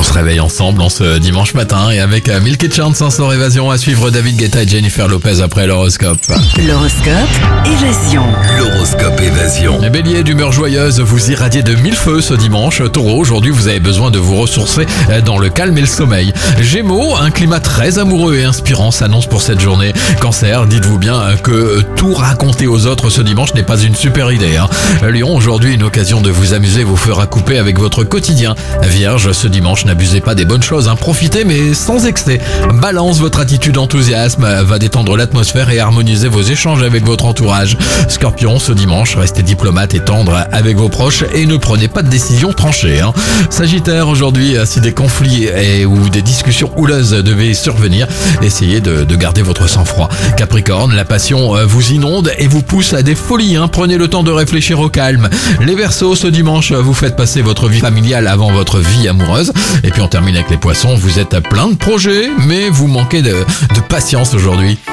On se réveille ensemble en ce dimanche matin et avec Milky Chance sans évasion à suivre David Guetta et Jennifer Lopez après l'horoscope. L'horoscope Évasion. L'horoscope Évasion. Les béliers d'humeur joyeuse, vous irradiez de mille feux ce dimanche. Taureau, aujourd'hui vous avez besoin de vous ressourcer dans le calme et le sommeil. Gémeaux, un climat très amoureux et inspirant s'annonce pour cette journée. Cancer, dites-vous bien que tout raconter aux autres ce dimanche n'est pas une super idée. Lion, aujourd'hui une occasion de vous amuser vous fera couper avec votre quotidien. Vierge, ce dimanche n'abusez pas des bonnes choses, profitez mais sans excès. Balance, votre attitude enthousiasme va détendre l'atmosphère et harmoniser vos échanges avec votre entourage. Scorpion, ce dimanche, restez diplomate et tendre avec vos proches et ne prenez pas de décisions tranchées. Sagittaire, aujourd'hui, si des conflits ou des discussions houleuses devaient survenir, essayez de garder votre sang-froid. Capricorne, la passion vous inonde et vous pousse à des folies. Prenez le temps de réfléchir au calme. Les Verseaux, ce dimanche, vous faites passer votre vie familiale avant votre vie amoureuse. Et puis on termine avec les Poissons, vous êtes plein de projets, mais vous manquez de patience aujourd'hui.